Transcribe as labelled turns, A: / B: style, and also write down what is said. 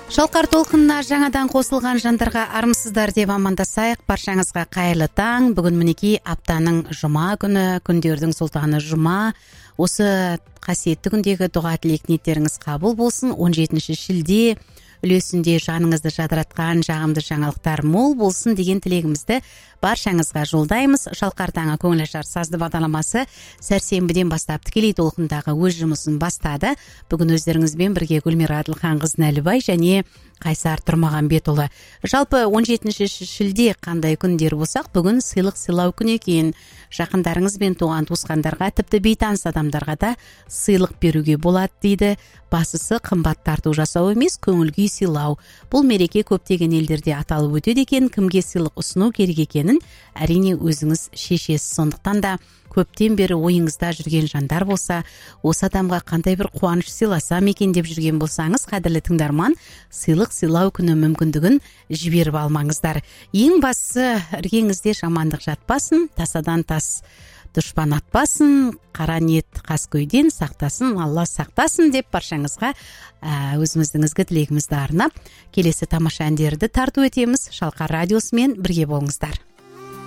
A: Шалқар толқынына жаңадан қосылған жандарға армысыздар деп амандасайық. Баршаңызға қайырлы таң. Бүгін мінекей аптаның жұма күні, күндердің сұлтаны жұма. Осы қасиетті күндегі дұға тілек ниеттеріңіз қабыл болсын. 17 шілде үлесінде жаныңызды жадыратқан жағымды жаңалықтар мол болсын деген тілегімізді баршаңызға жолдаймыз. Шалқар таңы көңіл ашар сазды бағдарламасы сәрсенбіден бастап тікелей толқындағы өз жұмысын бастады. Бүгін өздеріңізбен бірге Гүлмира Әділханқызы Нәлібай және Қайсар Тұрмағанбетұлы. Жалпы 17 шілде қандай күндер болсақ, бүгін сыйлық сыйлау күні екен. Жақындарыңыз бен туған туысқандарға, тіпті бейтаныс адамдарға да сыйлық беруге болады дейді. Бастысы қымбат тарту жасау емес, көңіл күй сыйлау. Бұл мереке көптеген елдерде аталып өтеді екен. Кімге сыйлық ұсыну керек екенін әрине өзіңіз шешесіз. Сондықтан да көптен бері ойыңызда жүрген жандар болса, осы адамға қандай бір қуаныш сыйласам екен деп жүрген болсаңыз, қадірлі тыңдарман, сыйлық сыйлау күні мүмкіндігін жіберіп алмаңыздар. Ең бастысы, іргеңізде жамандық жатпасын, тасадан тас дұшпан атпасын, қара ниет қаскөйден сақтасын, Алла сақтасын деп баршаңызға өзіміздің ізгі тілегімізді арнап, келесі тамаша әндерді тарту етеміз. Шалқар радиосымен бірге болыңыздар.